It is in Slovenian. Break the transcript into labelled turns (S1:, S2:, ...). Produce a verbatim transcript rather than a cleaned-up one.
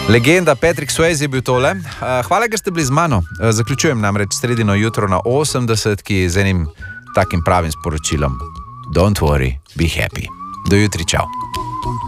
S1: Legenda Patrick Swayze je bil tole. Hvala, ker ste bili z mano. Zaključujem namreč sredino jutro na osemdesetki z enim takim pravim sporočilom. Don't worry, be happy. Do jutri, čau.